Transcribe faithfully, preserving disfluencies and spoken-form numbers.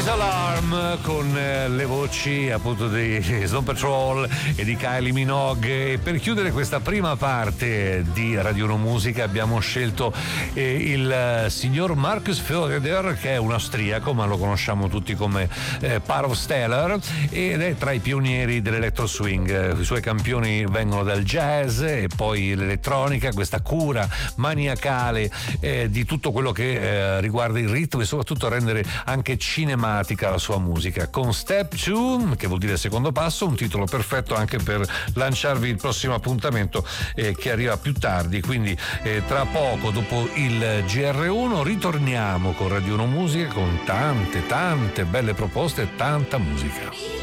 Alarm con eh, le voci appunto di Snow Patrol e di Kylie Minogue. E per chiudere questa prima parte di Radio uno Musica abbiamo scelto eh, il eh, signor Markus Föder, che è un austriaco ma lo conosciamo tutti come eh, Parov Steller, ed è tra i pionieri dell'electro swing. I suoi campioni vengono dal jazz e poi l'elettronica, questa cura maniacale eh, di tutto quello che eh, riguarda il ritmo e soprattutto rendere anche cinematica la sua musica. Con Step due, che vuol dire secondo passo, un titolo perfetto anche per lanciarvi il prossimo appuntamento eh, che arriva più tardi, quindi eh, tra poco dopo il G R uno ritorniamo con Radio uno Musica con tante tante belle proposte e tanta musica.